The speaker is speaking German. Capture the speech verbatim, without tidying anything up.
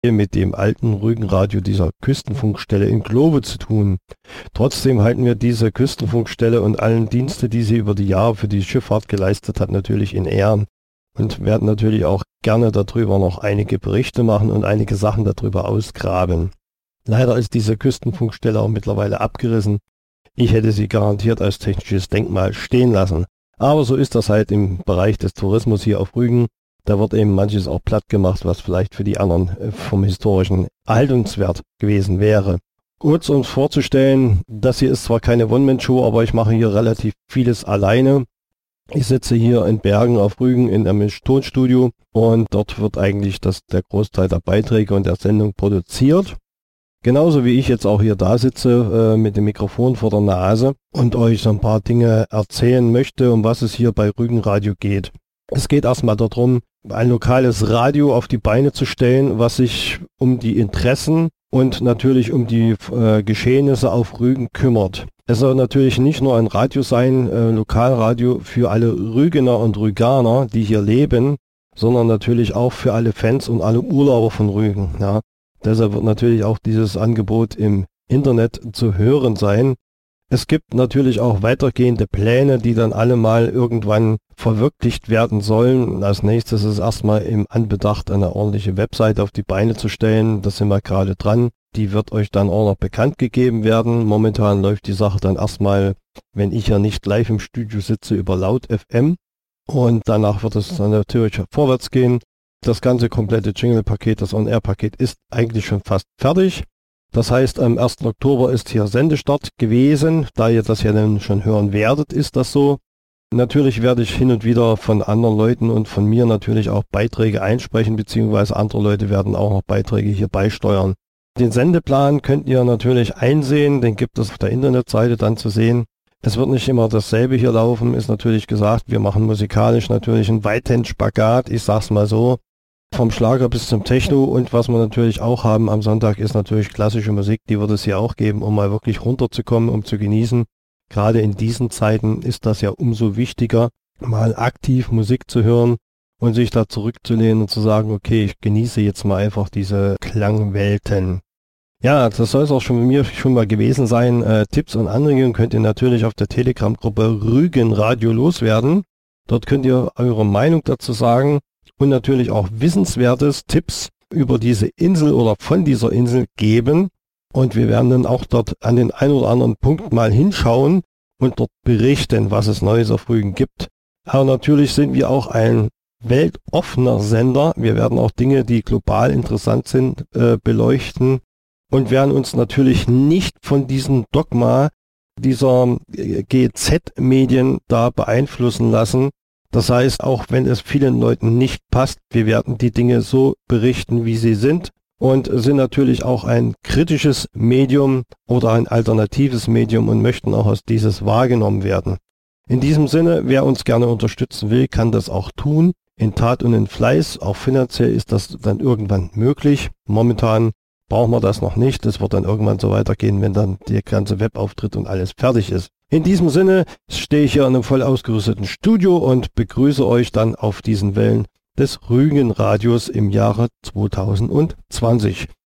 mit dem alten Rügenradio dieser Küstenfunkstelle in Globe zu tun. Trotzdem halten wir diese Küstenfunkstelle und allen Dienste, die sie über die Jahre für die Schifffahrt geleistet hat, natürlich in Ehren und werden natürlich auch gerne darüber noch einige Berichte machen und einige Sachen darüber ausgraben. Leider ist diese Küstenfunkstelle auch mittlerweile abgerissen. Ich hätte sie garantiert als technisches Denkmal stehen lassen. Aber so ist das halt im Bereich des Tourismus hier auf Rügen. Da wird eben manches auch platt gemacht, was vielleicht für die anderen vom historischen Erhaltungswert gewesen wäre. Kurz uns vorzustellen, das hier ist zwar keine One-Man-Show, aber ich mache hier relativ vieles alleine. Ich sitze hier in Bergen auf Rügen in einem Tonstudio und dort wird eigentlich das, der Großteil der Beiträge und der Sendung produziert. Genauso wie ich jetzt auch hier da sitze äh, mit dem Mikrofon vor der Nase und euch so ein paar Dinge erzählen möchte, um was es hier bei Rügenradio geht. Es geht erstmal darum, ein lokales Radio auf die Beine zu stellen, was sich um die Interessen und natürlich um die äh, Geschehnisse auf Rügen kümmert. Es soll natürlich nicht nur ein Radio sein, äh, Lokalradio für alle Rügener und Rüganer, die hier leben, sondern natürlich auch für alle Fans und alle Urlauber von Rügen. Ja. Deshalb wird natürlich auch dieses Angebot im Internet zu hören sein. Es gibt natürlich auch weitergehende Pläne, die dann alle mal irgendwann verwirklicht werden sollen. Als nächstes ist erstmal im Anbedacht, eine ordentliche Website auf die Beine zu stellen. Da sind wir gerade dran. Die wird euch dann auch noch bekannt gegeben werden. Momentan läuft die Sache dann erstmal, wenn ich ja nicht live im Studio sitze, über Laut F M. Und danach wird es dann natürlich vorwärts gehen. Das ganze komplette Jingle-Paket, das On-Air-Paket ist eigentlich schon fast fertig. Das heißt, am ersten Oktober ist hier Sendestart gewesen. Da ihr das ja dann schon hören werdet, ist das so. Natürlich werde ich hin und wieder von anderen Leuten und von mir natürlich auch Beiträge einsprechen, beziehungsweise andere Leute werden auch noch Beiträge hier beisteuern. Den Sendeplan könnt ihr natürlich einsehen, den gibt es auf der Internetseite dann zu sehen. Es wird nicht immer dasselbe hier laufen, ist natürlich gesagt, wir machen musikalisch natürlich einen weiten Spagat, ich sag's mal so. Vom Schlager bis zum Techno, und was wir natürlich auch haben am Sonntag ist natürlich klassische Musik, die wird es hier auch geben, um mal wirklich runterzukommen, um zu genießen. Gerade in diesen Zeiten ist das ja umso wichtiger, mal aktiv Musik zu hören und sich da zurückzulehnen und zu sagen, okay, ich genieße jetzt mal einfach diese Klangwelten. Ja, das soll es auch schon bei mir schon mal gewesen sein. Äh, Tipps und Anregungen könnt ihr natürlich auf der Telegram-Gruppe Rügenradio loswerden. Dort könnt ihr eure Meinung dazu sagen. Und natürlich auch wissenswertes Tipps über diese Insel oder von dieser Insel geben. Und wir werden dann auch dort an den ein oder anderen Punkt mal hinschauen und dort berichten, was es Neues auf Rügen gibt. Aber natürlich sind wir auch ein weltoffener Sender. Wir werden auch Dinge, die global interessant sind, äh, beleuchten und werden uns natürlich nicht von diesem Dogma dieser G Z-Medien da beeinflussen lassen. Das heißt, auch wenn es vielen Leuten nicht passt, wir werden die Dinge so berichten, wie sie sind, und sind natürlich auch ein kritisches Medium oder ein alternatives Medium und möchten auch als dieses wahrgenommen werden. In diesem Sinne, wer uns gerne unterstützen will, kann das auch tun, in Tat und in Fleiß. Auch finanziell ist das dann irgendwann möglich. Momentan brauchen wir das noch nicht. Das wird dann irgendwann so weitergehen, wenn dann der ganze Webauftritt und alles fertig ist. In diesem Sinne stehe ich hier in einem voll ausgerüsteten Studio und begrüße euch dann auf diesen Wellen des Rügenradios im Jahre zweitausendzwanzig.